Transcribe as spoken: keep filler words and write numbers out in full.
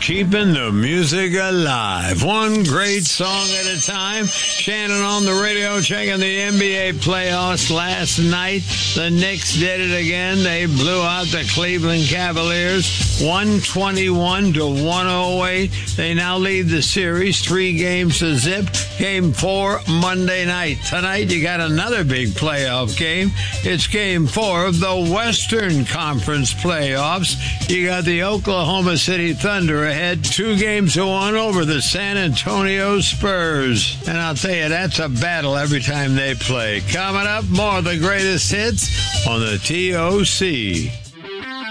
keeping the music alive. One great song at a time. Shannon on the radio checking the N B A playoffs last night. The Knicks did it again. They blew out the Cleveland Cavaliers one twenty-one to one oh eight. They now lead the series three games to zip. Game four Monday night. Tonight you got another big playoff game. It's game four of the Western Conference playoffs. You got the Oklahoma City Thunder ahead two games to one over the San Antonio Spurs. And I'll tell you, that's a battle every time they play. Coming up, more of the greatest hits on the T O C.